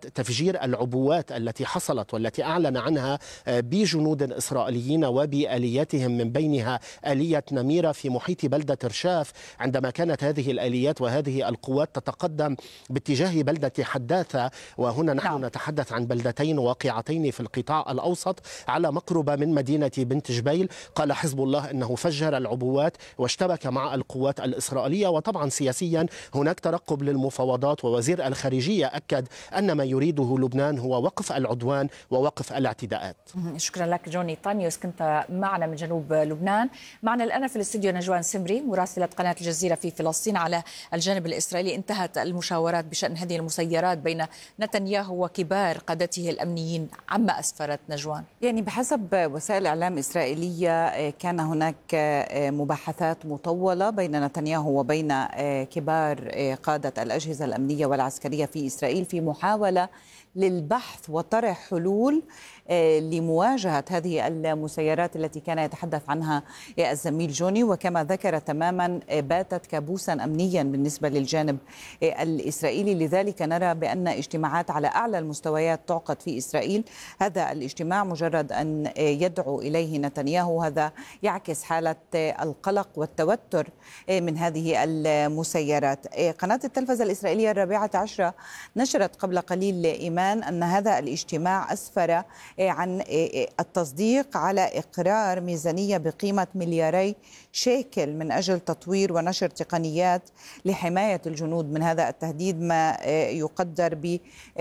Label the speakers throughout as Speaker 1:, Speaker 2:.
Speaker 1: تفجير العبوات التي حصلت والتي أعلن عنها بجنود إسرائيليين وبآلياتهم، من بينها آلية نميرة في محيط بلدة رشاف، عندما كانت هذه الآليات وهذه القوات تتقدم باتجاه بلدة حداثة، وهنا نحن نتحدث عن بلدتين واقعتين في القطاع الأوسط على مقربة من مدينة بنت جبيل. قال حزب الله أنه فجر العبوات واشتبك مع القوات الإسرائيلية. وطبعا سياسيا هناك ترقب للمفاوضات، ووزير الخارجية أكد أن ما يريده لبنان هو وقف العدوان ووقف الاعتداءات.
Speaker 2: شكرا لك جوني طانيوس، كنت معنا من جنوب لبنان. معنا الآن في الاستوديو نجوان سمري مراسلة قناة الجزيرة في فلسطين. على الجانب الإسرائيلي انتهت المشاورات بشأن هذه المسيرات بين نتنياهو وكبار قادته الأمنيين، عما أسفرت نجوان؟
Speaker 3: يعني بحسب وسائل إعلام إسرائيلية كان هناك مباحثات مطولة بين نتنياهو وبين كبار قادة الأجهزة الأمنية والعسكرية في إسرائيل في محاولة للبحث وطرح حلول لمواجهة هذه المسيرات التي كان يتحدث عنها الزميل جوني. وكما ذكر تماما باتت كابوسا أمنيا بالنسبة للجانب الإسرائيلي، لذلك نرى بأن اجتماعات على أعلى المستويات تعقد في إسرائيل. هذا الاجتماع مجرد أن يدعو إليه نتنياهو هذا يعكس حالة القلق والتوتر من هذه المسيرات. قناة التلفزة الإسرائيلية 14 نشرت قبل قليل إيمان أن هذا الاجتماع أسفر عن التصديق على إقرار ميزانية بقيمة ملياري شيكل من أجل تطوير ونشر تقنيات لحماية الجنود من هذا التهديد، ما يقدر ب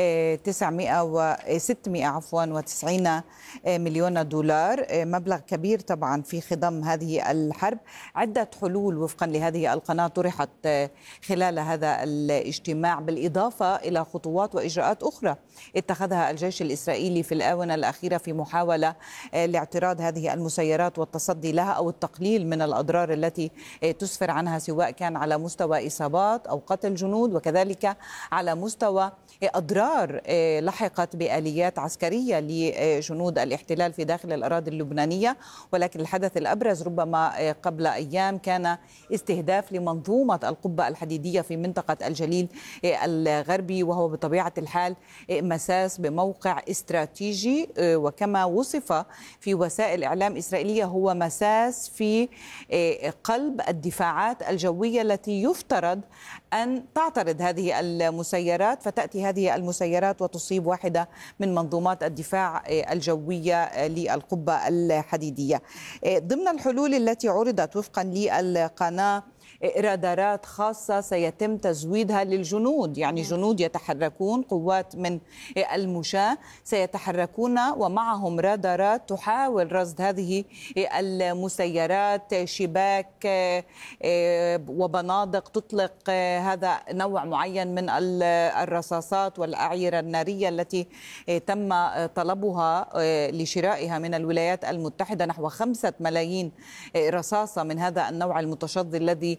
Speaker 3: 690 مليون دولار، مبلغ كبير طبعا في خضم هذه الحرب. عدة حلول وفقا لهذه القناة طرحت خلال هذا الاجتماع، بالإضافة إلى خطوات وإجراءات أخرى اتخذها الجيش الإسرائيلي في الآونة الأخيرة في محاولة لاعتراض هذه المسيرات والتصدي لها أو التقليل من الأضرار التي تسفر عنها، سواء كان على مستوى إصابات أو قتل جنود، وكذلك على مستوى أضرار لحقت بآليات عسكرية لجنود الاحتلال في داخل الأراضي اللبنانية. ولكن الحدث الأبرز ربما قبل أيام كان استهداف لمنظومة القبة الحديدية في منطقة الجليل الغربي، وهو بطبيعة الحال مساس بموقع استراتيجي، وكما وصف في وسائل إعلام إسرائيلية هو مساس في قلب الدفاعات الجوية التي يفترض أن تعترض هذه المسيرات، فتأتي هذه المسيرات وتصيب واحدة من منظومات الدفاع الجوية للقبة الحديدية. ضمن الحلول التي عرضت وفقا للقناة رادارات خاصة سيتم تزويدها للجنود، يعني جنود يتحركون، قوات من المشاة سيتحركون ومعهم رادارات تحاول رصد هذه المسيرات، شباك وبنادق تطلق هذا نوع معين من الرصاصات والأعيرة النارية التي تم طلبها لشرائها من الولايات المتحدة، نحو 5 ملايين رصاصة من هذا النوع المتشظي الذي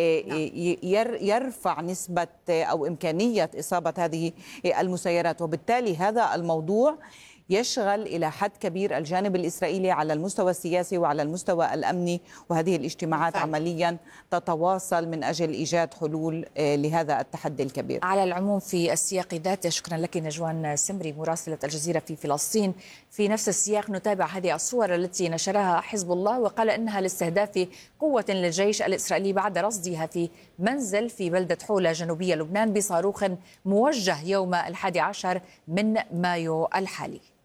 Speaker 3: يرفع نسبة أو إمكانية إصابة هذه المسيرات. وبالتالي هذا الموضوع يشغل إلى حد كبير الجانب الإسرائيلي على المستوى السياسي وعلى المستوى الأمني، وهذه الاجتماعات عمليا تتواصل من أجل إيجاد حلول لهذا التحدي الكبير.
Speaker 2: على العموم في السياق ذاته، شكرا لك نجوان سمري مراسلة الجزيرة في فلسطين. في نفس السياق نتابع هذه الصور التي نشرها حزب الله، وقال إنها لاستهداف قوة للجيش الإسرائيلي بعد رصدها في منزل في بلدة حولة جنوبية لبنان بصاروخ موجه يوم 11 من مايو الحالي.